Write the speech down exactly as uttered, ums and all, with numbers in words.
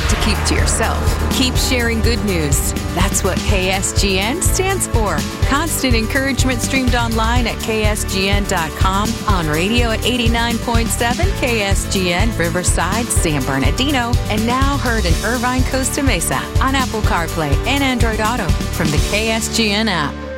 to keep to yourself. Keep sharing good news. That's what K S G N stands for. Constant encouragement streamed online at K S G N dot com, on radio at eighty-nine point seven K S G N, Riverside, San Bernardino, and now heard in Irvine, Costa Mesa on Apple CarPlay and Android Auto from the K S G N app.